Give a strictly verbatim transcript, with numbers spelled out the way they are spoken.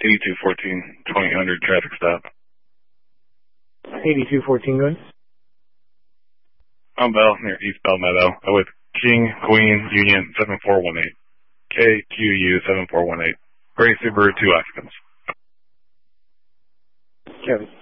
eighty-two fourteen, twenty hundred traffic stop. eighty-two fourteen, go ahead. Mount Bell, near East Bell Meadow, with King, Queen, Union, seven four one eight. K Q U seven four one eight. Gray Subaru, two occupants. Kevin.